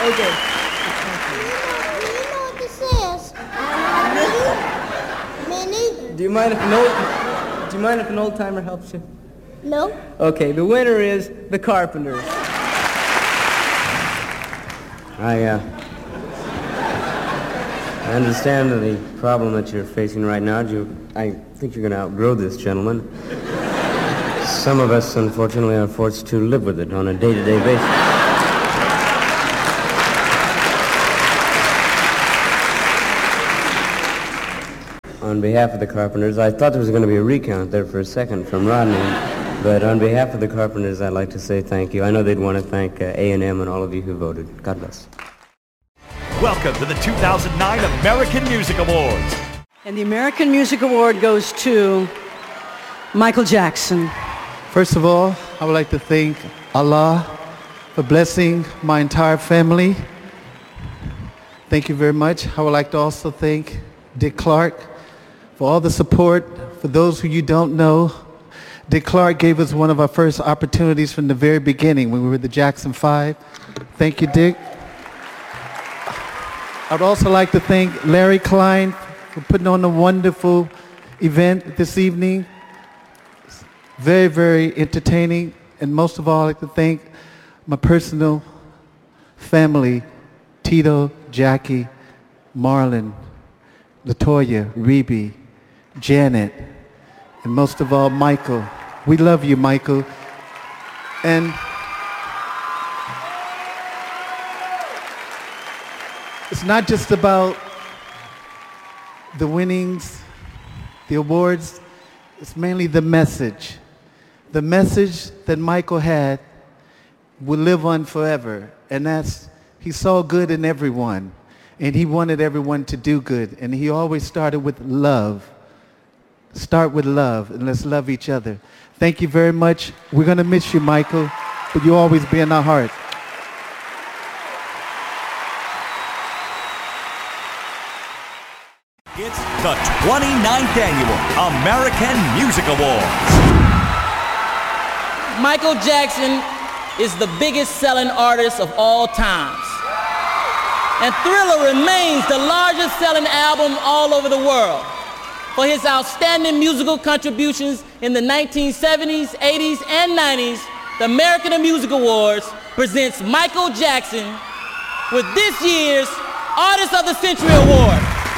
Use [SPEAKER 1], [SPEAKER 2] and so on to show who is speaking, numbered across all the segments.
[SPEAKER 1] Okay.
[SPEAKER 2] You know what this is? Me neither.
[SPEAKER 1] Do you mind if an old timer helps you?
[SPEAKER 2] No.
[SPEAKER 1] Okay, the winner is the Carpenters.
[SPEAKER 3] I understand the problem that you're facing right now. I think you're going to outgrow this, gentlemen. Some of us, unfortunately, are forced to live with it on a day-to-day basis. On behalf of the Carpenters, I thought there was going to be a recount there for a second from Rodney, but on behalf of the Carpenters, I'd like to say thank you. I know they'd want to thank A&M and all of you who voted. God bless.
[SPEAKER 4] Welcome to the 2009 American Music Awards.
[SPEAKER 5] And the American Music Award goes to Michael Jackson.
[SPEAKER 6] First of all, I would like to thank Allah for blessing my entire family. Thank you very much. I would like to also thank Dick Clark for all the support. For those who you don't know, Dick Clark gave us one of our first opportunities from the very beginning when we were the Jackson 5. Thank you, Dick. I'd also like to thank Larry Klein for putting on a wonderful event this evening. Very, very entertaining. And most of all, I'd like to thank my personal family, Tito, Jackie, Marlon, Latoya, Rebe, Janet, and most of all, Michael. We love you, Michael. And it's not just about the winnings, the awards. It's mainly the message. The message that Michael had will live on forever. And that's, he saw good in everyone. And he wanted everyone to do good. And he always started with love. Start with love, and let's love each other. Thank you very much. We're going to miss you, Michael, but you'll always be in our heart.
[SPEAKER 4] It's the 29th Annual American Music Awards.
[SPEAKER 7] Michael Jackson is the biggest selling artist of all times. And Thriller remains the largest selling album all over the world. For his outstanding musical contributions in the 1970s, 80s, and 90s, the American Music Awards presents Michael Jackson with this year's Artist of the Century Award.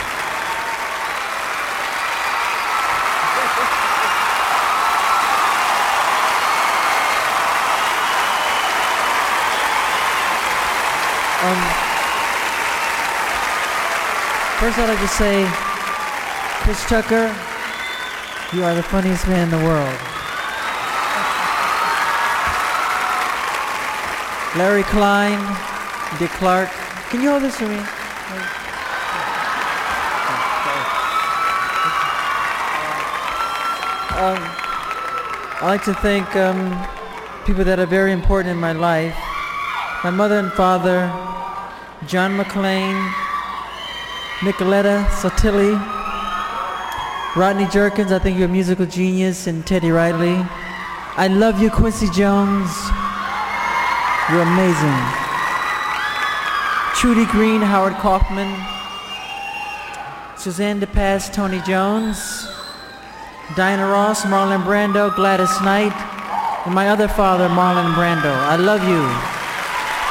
[SPEAKER 8] First, I'd like to say, Chris Tucker, you are the funniest man in the world. Larry Klein, Dick Clark. Can you hold this for me? I'd like to thank people that are very important in my life. My mother and father, John McClain, Nicoletta Sotilli, Rodney Jerkins, I think you're a musical genius, and Teddy Riley. I love you, Quincy Jones. You're amazing. Trudy Green, Howard Kaufman, Suzanne DePass, Tony Jones, Diana Ross, Marlon Brando, Gladys Knight, and my other father, Marlon Brando. I love you.